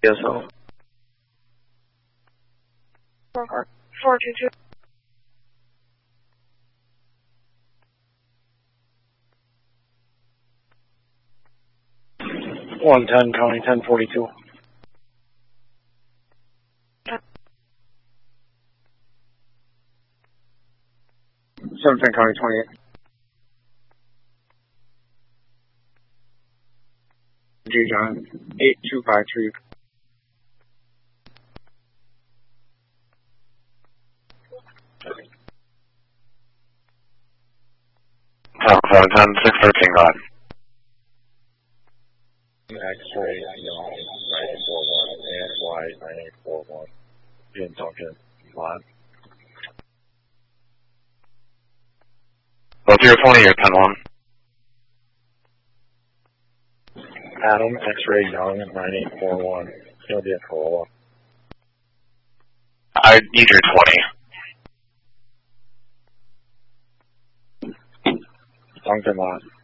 PSO. 422. $110 County 1042. 17 County 28. G John 8253. Tower 710, 613, go ahead. X-ray 9841, ASY 9841. Jim Duncan, live. Both 020 or 10-1? Adam X-ray Young 9841. It's going to be a Corolla. I need your 20. Duncan live.